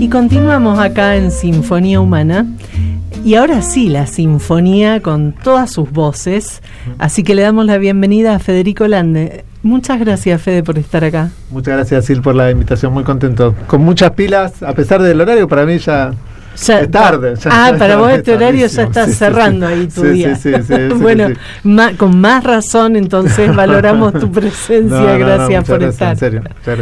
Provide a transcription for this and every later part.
Y continuamos acá en Sinfonía Humana. Y ahora sí, la sinfonía con todas sus voces. Así que le damos la bienvenida a Federico Lande. Muchas gracias, Fede, por estar acá. Muchas gracias, Sil, por la invitación. Muy contento. Con muchas pilas, a pesar del horario, para mí ya es tarde. Para vos este horario ya está cerrando ahí tu día. Sí, bueno, con más razón, entonces, valoramos tu presencia. Gracias por estar. En serio, claro.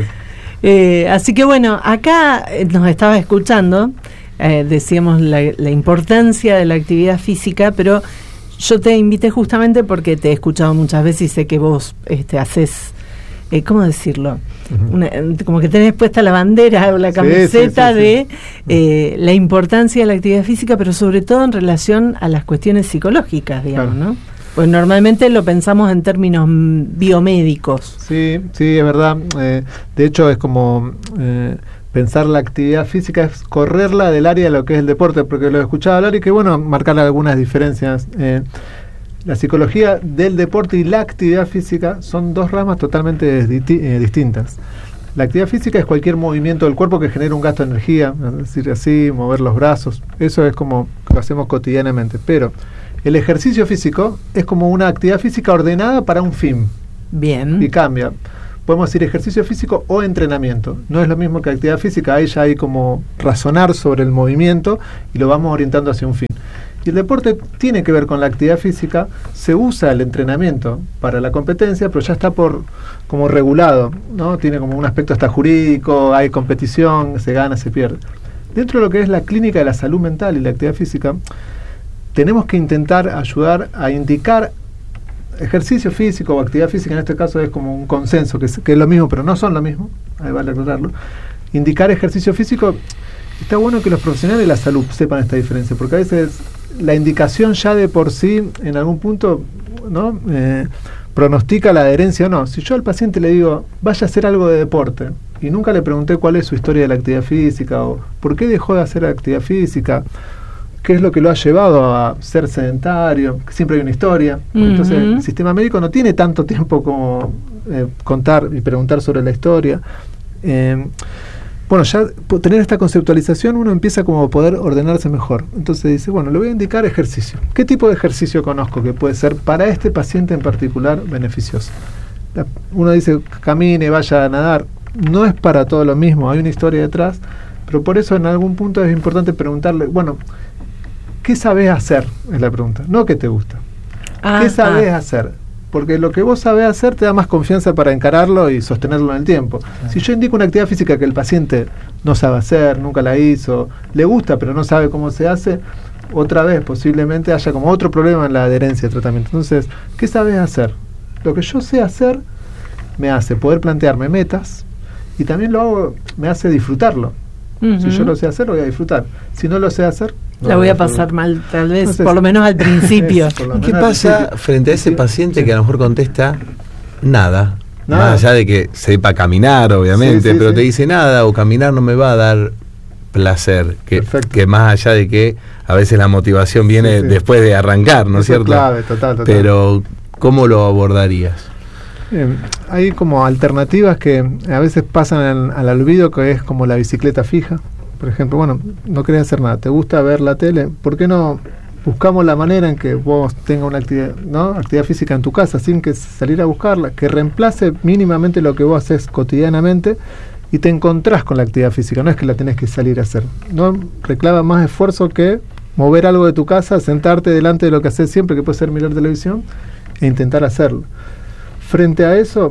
Así que bueno, acá nos estaba escuchando, decíamos la importancia de la actividad física, pero yo te invité justamente porque te he escuchado muchas veces y sé que vos haces, ¿cómo decirlo? Como que tenés puesta la bandera o la camiseta de la importancia de la actividad física, pero sobre todo en relación a las cuestiones psicológicas, digamos, claro. ¿No? Pues normalmente lo pensamos en términos biomédicos. Sí, es verdad. De hecho, es como pensar la actividad física es correrla del área de lo que es el deporte, porque lo he escuchado hablar y que bueno, marcar algunas diferencias. La psicología del deporte y la actividad física son dos ramas totalmente distintas. La actividad física es cualquier movimiento del cuerpo que genere un gasto de energía, es decir, así, mover los brazos. Eso es como lo hacemos cotidianamente, pero el ejercicio físico es como una actividad física ordenada para un fin. Bien. Y cambia. Podemos decir ejercicio físico o entrenamiento. No es lo mismo que actividad física. Ahí ya hay como razonar sobre el movimiento y lo vamos orientando hacia un fin. Y el deporte tiene que ver con la actividad física. Se usa el entrenamiento para la competencia, pero ya está como regulado, ¿no? Tiene como un aspecto hasta jurídico, hay competición, se gana, se pierde. Dentro de lo que es la clínica de la salud mental y la actividad física, tenemos que intentar ayudar a indicar ejercicio físico o actividad física, en este caso es como un consenso, que es lo mismo, pero no son lo mismo, ahí vale aclararlo. Indicar ejercicio físico, está bueno que los profesionales de la salud sepan esta diferencia, porque a veces la indicación ya de por sí, en algún punto, ¿no? Pronostica la adherencia o no. Si yo al paciente le digo, vaya a hacer algo de deporte, y nunca le pregunté cuál es su historia de la actividad física, o por qué dejó de hacer actividad física, qué es lo que lo ha llevado a ser sedentario, que siempre hay una historia. Entonces el sistema médico no tiene tanto tiempo como contar y preguntar sobre la historia. Bueno, ya por tener esta conceptualización uno empieza como a poder ordenarse mejor. Entonces dice, bueno, le voy a indicar ejercicio. ¿Qué tipo de ejercicio conozco que puede ser para este paciente en particular beneficioso? Uno dice, camine, vaya a nadar. No es para todo lo mismo, hay una historia detrás, pero por eso en algún punto es importante preguntarle, bueno, ¿qué sabés hacer? Es la pregunta, no qué te gusta. ¿Qué sabés hacer? Porque lo que vos sabés hacer te da más confianza para encararlo y sostenerlo en el tiempo. Si yo indico una actividad física que el paciente no sabe hacer, nunca la hizo, le gusta pero no sabe cómo se hace, otra vez posiblemente haya como otro problema en la adherencia al tratamiento. Entonces, ¿qué sabés hacer? Lo que yo sé hacer me hace poder plantearme metas y también me hace disfrutarlo. Si yo lo sé hacer, lo voy a disfrutar. Si no lo sé hacer, la voy a pasar mal, tal vez, entonces, por lo menos al principio. ¿Qué pasa frente a ese paciente que a lo mejor contesta nada? Más allá de que sepa caminar, obviamente, pero te dice nada, o caminar no me va a dar placer. Que más allá de que a veces la motivación viene después de arrancar, ¿no es cierto? Clave, total. Pero, ¿cómo lo abordarías? Hay como alternativas que a veces pasan al olvido, que es como la bicicleta fija. Por ejemplo, bueno, no querés hacer nada, te gusta ver la tele, ¿por qué no buscamos la manera en que vos tengas una actividad física en tu casa sin que salir a buscarla, que reemplace mínimamente lo que vos haces cotidianamente y te encontrás con la actividad física? No es que la tenés que salir a hacer, no reclama más esfuerzo que mover algo de tu casa, sentarte delante de lo que haces siempre, que puede ser mirar televisión, e intentar hacerlo. Frente a eso,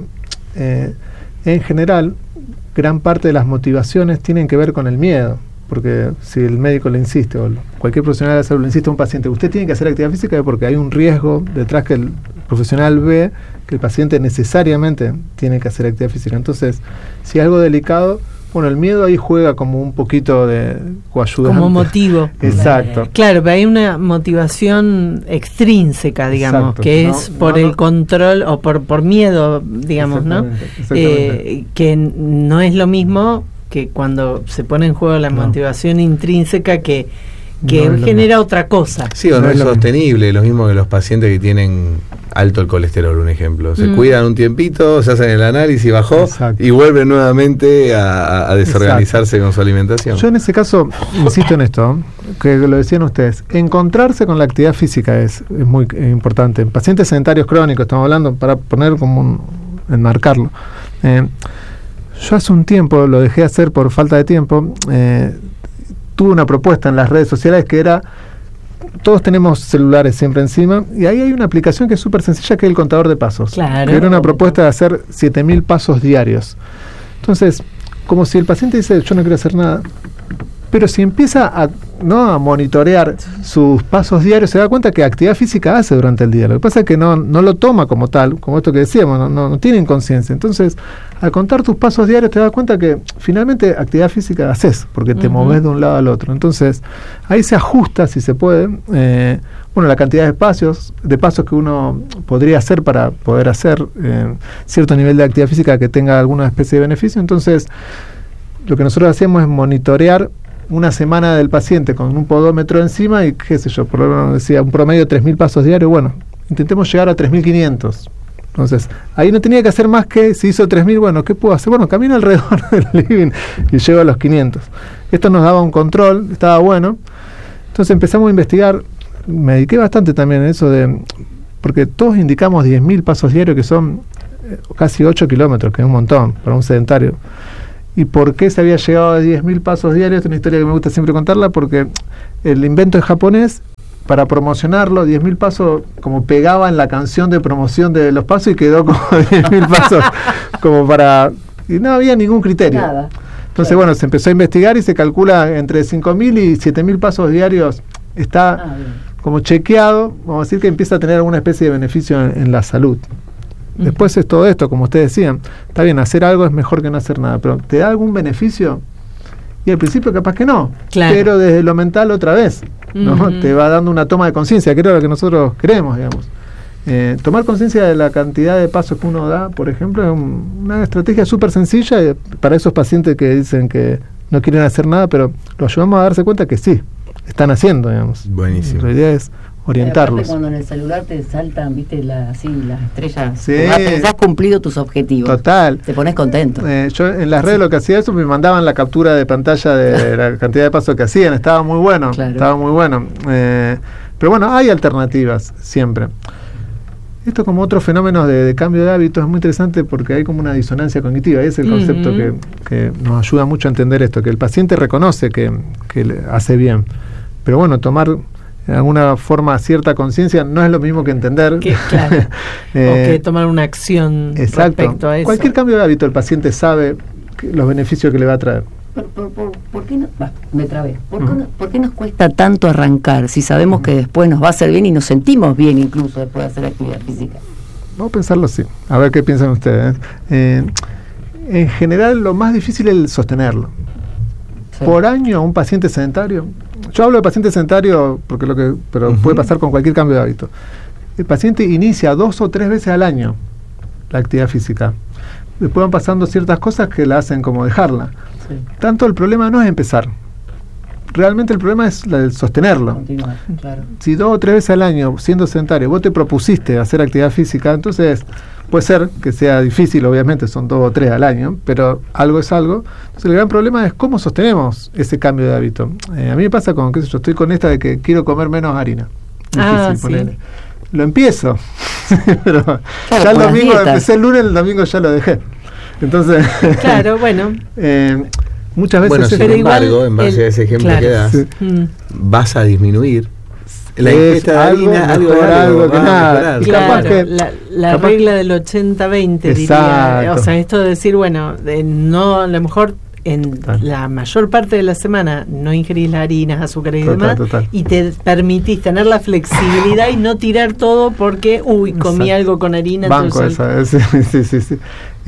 en general, gran parte de las motivaciones tienen que ver con el miedo, porque si el médico le insiste, o cualquier profesional de la salud le insiste a un paciente, usted tiene que hacer actividad física, porque hay un riesgo detrás que el profesional ve que el paciente necesariamente tiene que hacer actividad física. Entonces, si es algo delicado, bueno, el miedo ahí juega como un poquito de coayudante. Como motivo. Exacto. Claro, pero hay una motivación extrínseca, digamos, que es por el control o por miedo, digamos, ¿no? Exactamente. Que no es lo mismo que cuando se pone en juego la motivación intrínseca que genera otra cosa. Sí, o no es sostenible, lo mismo que los pacientes que tienen alto el colesterol, un ejemplo. Se cuidan un tiempito, se hacen el análisis, bajó, y vuelven nuevamente a desorganizarse con su alimentación. Yo en ese caso, insisto en esto, que lo decían ustedes, encontrarse con la actividad física es muy importante. En pacientes sedentarios crónicos, estamos hablando, para poner como enmarcarlo. Yo hace un tiempo, lo dejé hacer por falta de tiempo, tuve una propuesta en las redes sociales que era, todos tenemos celulares siempre encima, y ahí hay una aplicación que es súper sencilla, que es el contador de pasos. Claro. Que era una propuesta de hacer 7.000 pasos diarios. Entonces, como si el paciente dice, yo no quiero hacer nada, pero si empieza a monitorear sus pasos diarios, se da cuenta que actividad física hace durante el día. Lo que pasa es que no lo toma como tal, como esto que decíamos, no tiene inconsciencia. Entonces, al contar tus pasos diarios, te das cuenta que finalmente actividad física haces, porque te moves de un lado al otro. Entonces, ahí se ajusta, si se puede, la cantidad de pasos que uno podría hacer para poder hacer cierto nivel de actividad física que tenga alguna especie de beneficio. Entonces, lo que nosotros hacemos es monitorear una semana del paciente con un podómetro encima y qué sé yo, por lo menos decía un promedio de 3.000 pasos diarios. Bueno, intentemos llegar a 3.500. Entonces, ahí no tenía que hacer más que, si hizo 3.000, bueno, ¿qué puedo hacer? Bueno, camino alrededor del living y llego a los 500. Esto nos daba un control, estaba bueno. Entonces empezamos a investigar, me dediqué bastante también en eso porque todos indicamos 10.000 pasos diarios, que son casi 8 kilómetros, que es un montón para un sedentario. ¿Y por qué se había llegado a 10.000 pasos diarios? Es una historia que me gusta siempre contarla, porque el invento es japonés. Para promocionarlo, 10.000 pasos como pegaba en la canción de promoción de los pasos, y quedó como 10.000 pasos como para... Y no había ningún criterio. Nada. Entonces, bueno, se empezó a investigar y se calcula entre 5.000 y 7.000 pasos diarios. Está como chequeado, vamos a decir que empieza a tener alguna especie de beneficio en la salud. Después es todo esto, como ustedes decían, está bien, hacer algo es mejor que no hacer nada, pero ¿te da algún beneficio? Y al principio capaz que no, pero desde lo mental otra vez, ¿no? Te va dando una toma de conciencia, que era lo que nosotros queremos, digamos. Tomar conciencia de la cantidad de pasos que uno da, por ejemplo, es una estrategia súper sencilla para esos pacientes que dicen que no quieren hacer nada, pero lo ayudamos a darse cuenta que sí, están haciendo, digamos. Buenísimo. La idea es orientarlos. Cuando en el celular te saltan, viste, las estrellas, has cumplido tus objetivos. Total. Te pones contento. Yo en las redes lo que hacía eso, me mandaban la captura de pantalla de la cantidad de pasos que hacían, estaba muy bueno, estaba muy bueno. Pero bueno, hay alternativas siempre. Esto como otro fenómeno de cambio de hábitos es muy interesante, porque hay como una disonancia cognitiva, y es el concepto que nos ayuda mucho a entender esto, que el paciente reconoce que le hace bien, pero bueno, tomar de alguna forma cierta conciencia no es lo mismo que entender o que tomar una acción respecto a eso. Cualquier cambio de hábito, el paciente sabe los beneficios que le va a traer. ¿Por qué no? Me trabé. ¿Por qué nos cuesta tanto arrancar si sabemos que después nos va a hacer bien y nos sentimos bien incluso después de hacer actividad física? Vamos a pensarlo así, a ver qué piensan ustedes. En general, lo más difícil es sostenerlo. Sí. Por año, un paciente sedentario, yo hablo de paciente sedentario pero puede pasar con cualquier cambio de hábito. El paciente inicia 2 o 3 veces al año la actividad física. Después van pasando ciertas cosas que la hacen como dejarla. Sí. Tanto el problema no es empezar. Realmente el problema es el sostenerlo. Continuar, claro. Si 2 o 3 veces al año, siendo sedentario, vos te propusiste hacer actividad física, entonces puede ser que sea difícil, obviamente son 2 o 3 al año, pero algo es algo. Entonces el gran problema es cómo sostenemos ese cambio de hábito. A mí me pasa con, yo estoy con esta de que quiero comer menos harina. Difícil, sí. Lo empiezo, pero ya el domingo, empecé el lunes, el domingo ya lo dejé. Entonces, claro, bueno. Muchas veces... Bueno, sin embargo, en base a ese ejemplo que das, vas a disminuir la ingesta de harina, algo que nada. Claro, la regla del 80-20, diría. O sea, esto de decir, bueno, no, a lo mejor en la mayor parte de la semana no ingerís las harinas, azúcares y demás, y te permitís tener la flexibilidad y no tirar todo porque, comí algo con harina. Banco entonces, sí.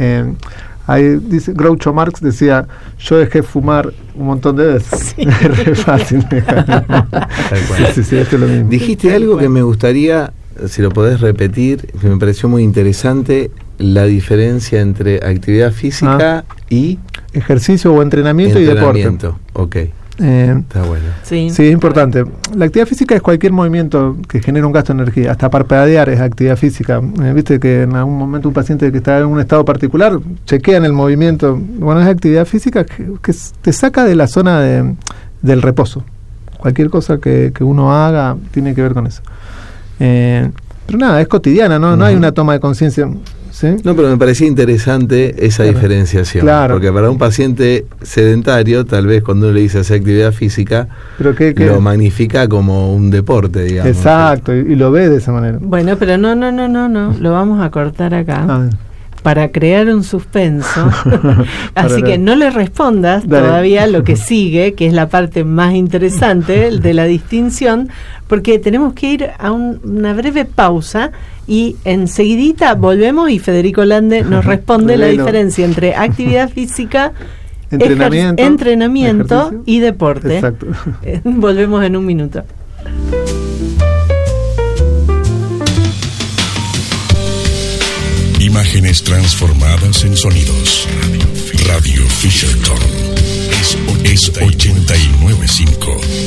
Ahí dice, Groucho Marx decía, yo dejé fumar un montón de veces. Sí. Es re fácil dejar. Sí, esto es lo mismo. Dijiste algo que me gustaría, si lo podés repetir, que me pareció muy interesante, la diferencia entre actividad física y... ejercicio o entrenamiento y deporte. Ok. Está bueno. Sí, es importante. La actividad física es cualquier movimiento que genere un gasto de energía. Hasta parpadear es actividad física. Viste que en algún momento un paciente que está en un estado particular chequean el movimiento. Bueno, es actividad física que te saca de la zona del reposo. Cualquier cosa que uno haga tiene que ver con eso. Pero nada, es cotidiana, ¿no? No hay una toma de conciencia. ¿Sí? No, pero me parecía interesante esa diferenciación. Claro. Porque para un paciente sedentario, tal vez cuando uno le dice hacer actividad física, pero lo magnifica como un deporte, digamos. Exacto, y lo ve de esa manera. Bueno, pero no, lo vamos a cortar acá. Para crear un suspenso. Así que no le respondas todavía lo que sigue, que es la parte más interesante de la distinción, porque tenemos que ir a una breve pausa y enseguidita volvemos y Federico Lande nos responde la diferencia entre actividad física, entrenamiento y deporte. Exacto. Volvemos en un minuto. Imágenes transformadas en sonidos. Radio Fisherton es 89.5.